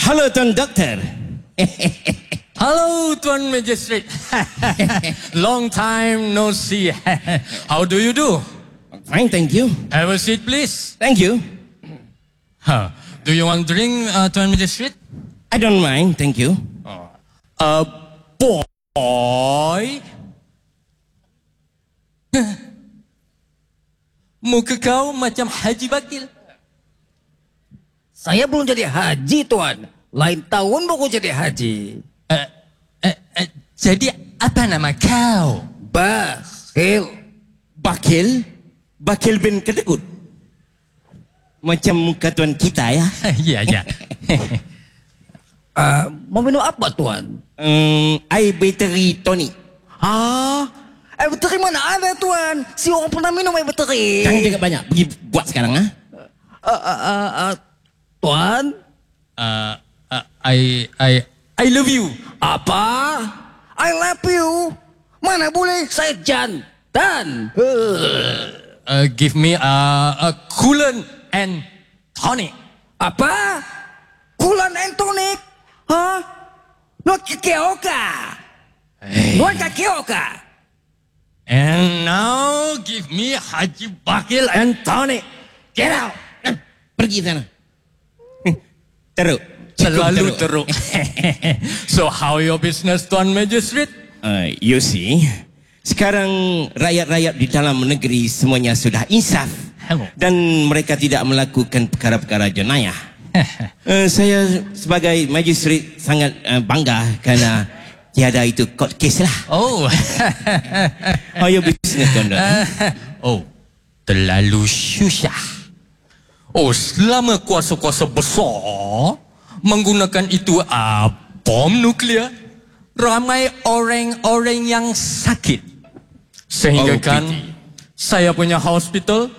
Halo Tuan Doktor. Hello, Tuan Magistrate. Long time no see. How do you do? Fine, thank you. Have a seat, please. Thank you. Do you want drink, Tuan Magistrate? I don't mind, thank you. Boy. Muka kau macam Haji Bakil. Saya belum jadi haji, Tuan. Lain tahun baru jadi haji. Jadi apa nama kau? Bakhil. Bakil? Bakil bin Kedekut. Macam muka tuan kita ya. Ya, ya. Mau minum apa, Tuan? Air bateri tonic. Air bateri mana ada, Tuan? Si orang pernah minum air bateri. Jangan jaga banyak. Pergi buat sekarang ha. Tuan? I love you. Apa? I love you. Mana boleh saya jantan. Give me a coolant and tonic. Apa? Kulan and tonic? Hah? No kikeoka. No kikeoka. And now give me Haji Bakil and tonic. Get out. Pergi sana. Teruk. Selalu teruk. So how your business, Tuan Magistrate? You see, sekarang rakyat-rakyat di dalam negeri semuanya sudah insaf dan mereka tidak melakukan perkara-perkara jenayah. Saya sebagai magistrat sangat bangga kerana tiada itu court case lah. Oh. How your business, Tuan? Oh, terlalu susah. Oh, selama kuasa-kuasa besar menggunakan itu bom nuklear, ramai orang-orang yang sakit. Sehingga kan saya punya hospital